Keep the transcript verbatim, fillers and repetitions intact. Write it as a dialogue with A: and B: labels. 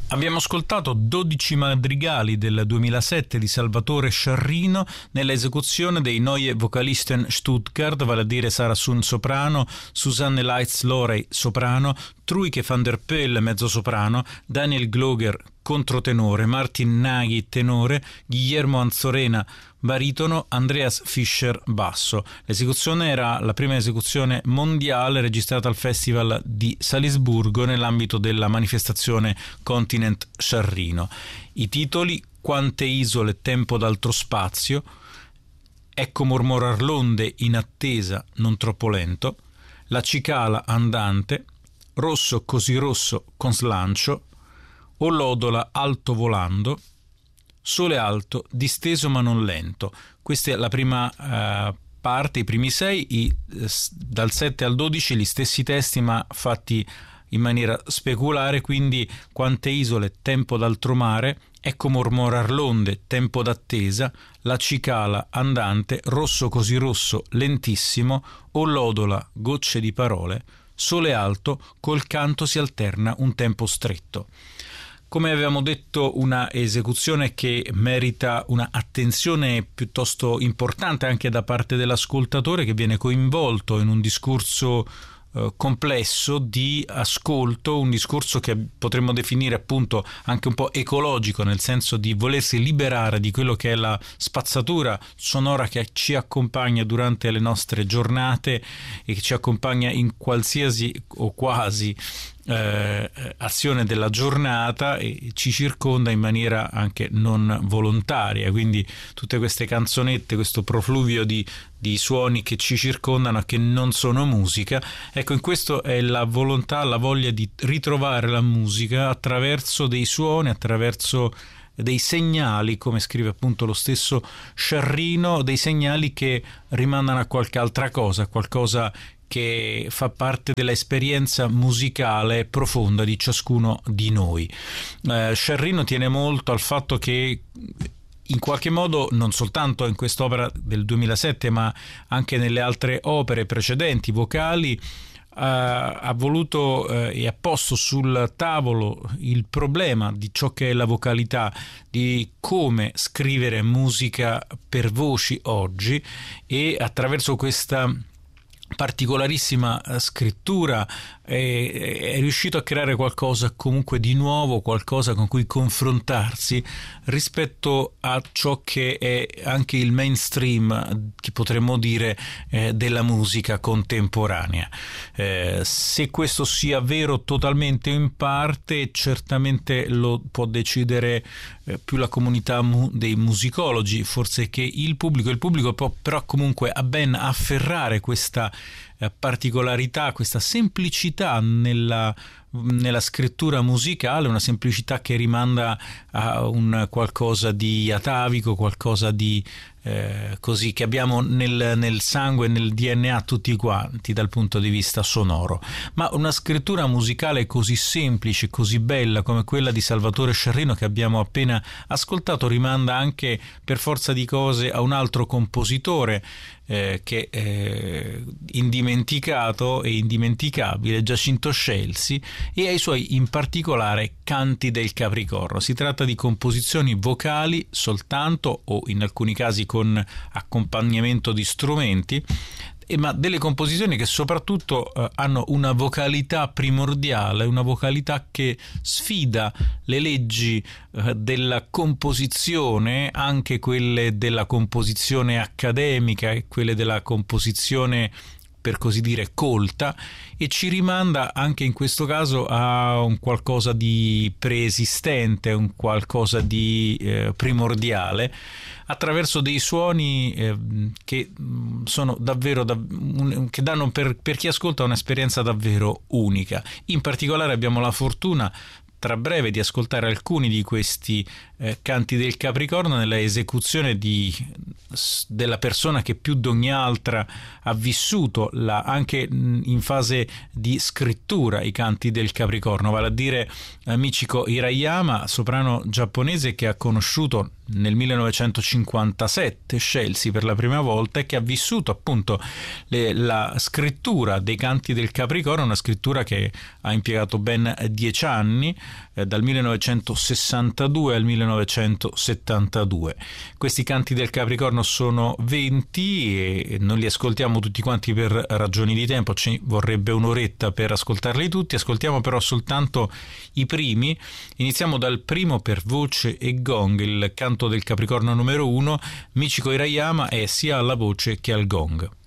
A: Abbiamo ascoltato dodici madrigali del duemilasette di Salvatore Sciarrino nella esecuzione dei Neue Vokalisten Stuttgart, vale a dire Sara Sun soprano, Susanne Leitz-Lorey soprano, Truike van der Pell mezzosoprano, Daniel Gloger controtenore, Martin Nagy tenore, Guillermo Anzorena baritono, Andreas Fischer basso. L'esecuzione era la prima esecuzione mondiale registrata al Festival di Salisburgo nell'ambito della manifestazione Continent Sciarrino. I titoli: Quante isole, tempo d'altro spazio, Ecco mormorar l'onde in attesa, non troppo lento, La cicala andante, Rosso così rosso con slancio, O lodola alto volando, Sole alto, disteso ma non lento. Questa è la prima uh, parte, i primi sei, i, dal sette al dodici gli stessi testi ma fatti in maniera speculare, quindi Quante isole, tempo d'altro mare, Ecco mormorar l'onde, tempo d'attesa, La cicala andante, Rosso così rosso, lentissimo, O lodola, gocce di parole, Sole alto, col canto si alterna un tempo stretto. Come avevamo detto, una esecuzione che merita una attenzione piuttosto importante anche da parte dell'ascoltatore, che viene coinvolto in un discorso eh, complesso di ascolto, un discorso che potremmo definire appunto anche un po' ecologico, nel senso di volersi liberare di quello che è la spazzatura sonora che ci accompagna durante le nostre giornate e che ci accompagna in qualsiasi o quasi Eh, azione della giornata e ci circonda in maniera anche non volontaria, quindi tutte queste canzonette, questo profluvio di, di suoni che ci circondano, che non sono musica. Ecco, in questo è la volontà, la voglia di ritrovare la musica attraverso dei suoni, attraverso dei segnali, come scrive appunto lo stesso Sciarrino, dei segnali che rimandano a qualche altra cosa, qualcosa che fa parte dell'esperienza musicale profonda di ciascuno di noi. Eh, Sciarrino tiene molto al fatto che in qualche modo, non soltanto in quest'opera del duemilasette ma anche nelle altre opere precedenti vocali, ha voluto eh, e ha posto sul tavolo il problema di ciò che è la vocalità, di come scrivere musica per voci oggi, e attraverso questa particolarissima scrittura è, è riuscito a creare qualcosa comunque di nuovo, qualcosa con cui confrontarsi rispetto a ciò che è anche il mainstream, che potremmo dire, eh, della musica contemporanea. Eh, se questo sia vero totalmente o in parte, certamente lo può decidere eh, più la comunità mu- dei musicologi, forse, che il pubblico. Il pubblico può però comunque a ben afferrare questa particolarità, questa semplicità nella, nella scrittura musicale, una semplicità che rimanda a un qualcosa di atavico, qualcosa di eh, così che abbiamo nel, nel sangue, nel D N A tutti quanti dal punto di vista sonoro. Ma una scrittura musicale così semplice, così bella come quella di Salvatore Sciarrino che abbiamo appena ascoltato rimanda anche per forza di cose a un altro compositore eh, che è indimenticato e indimenticabile, Giacinto Scelsi, e ai suoi in particolare Canti del Capricorno. Si tratta di composizioni vocali soltanto, o in alcuni casi con accompagnamento di strumenti, ma delle composizioni che soprattutto eh, hanno una vocalità primordiale, una vocalità che sfida le leggi eh, della composizione, anche quelle della composizione accademica e quelle della composizione, per così dire, colta, e ci rimanda anche in questo caso a un qualcosa di preesistente, un qualcosa di eh, primordiale, attraverso dei suoni eh, che sono davvero da, un, che danno per, per chi ascolta un'esperienza davvero unica. In particolare abbiamo la fortuna tra breve di ascoltare alcuni di questi eh, canti del Capricorno nella esecuzione di, della persona che più di ogni altra ha vissuto la, anche in fase di scrittura i canti del Capricorno, vale a dire eh, Michiko Hirayama, soprano giapponese che ha conosciuto nel millenovecentocinquantasette Scelsi per la prima volta e che ha vissuto appunto le, la scrittura dei canti del Capricorno, una scrittura che ha impiegato ben dieci anni, eh, dal millenovecentosessantadue al millenovecentosettantadue. Questi canti del Capricorno sono venti e non li ascoltiamo tutti quanti per ragioni di tempo, ci vorrebbe un'oretta per ascoltarli tutti, ascoltiamo però soltanto i primi. Iniziamo dal primo per voce e gong, il canto del Capricorno numero uno. Michiko Hirayama è sia alla voce che al gong.